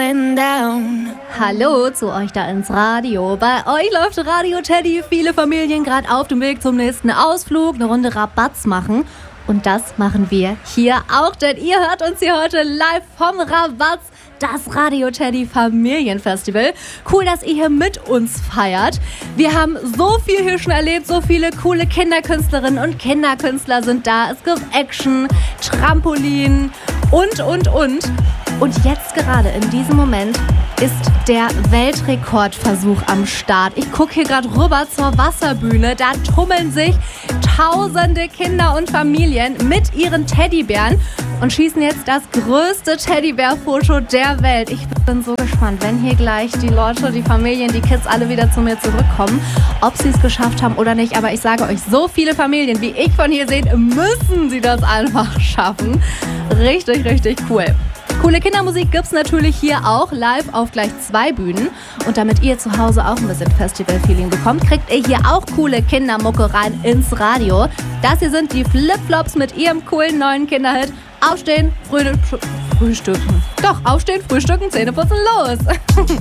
going down. Hallo zu euch da ins Radio. Bei euch läuft Radio Teddy. Viele Familien gerade auf dem Weg zum nächsten Ausflug, eine Runde Rabatz machen. Und das machen wir hier auch, denn ihr hört uns hier heute live vom Rabatz, das Radio Teddy Familienfestival. Cool, dass ihr hier mit uns feiert. Wir haben so viel hier schon erlebt, so viele coole Kinderkünstlerinnen und Kinderkünstler sind da. Es gibt Action, Trampolin und. Und jetzt gerade in diesem Moment ist der Weltrekordversuch am Start. Ich gucke hier gerade rüber zur Wasserbühne. Da tummeln sich tausende Kinder und Familien mit ihren Teddybären und schießen jetzt das größte Teddybär-Foto der Welt. Ich bin so gespannt, wenn hier gleich die Leute, die Familien, die Kids alle wieder zu mir zurückkommen, ob sie es geschafft haben oder nicht. Aber ich sage euch, so viele Familien, wie ich von hier sehe, müssen sie das einfach schaffen. Richtig, richtig cool. Coole Kindermusik gibt's natürlich hier auch live auf gleich 2 Bühnen. Und damit ihr zu Hause auch ein bisschen Festival-Feeling bekommt, kriegt ihr hier auch coole Kindermucke rein ins Radio. Das hier sind die Flipflops mit ihrem coolen neuen Kinderhit. Aufstehen, frühstücken. Doch, aufstehen, frühstücken, Zähne putzen, los!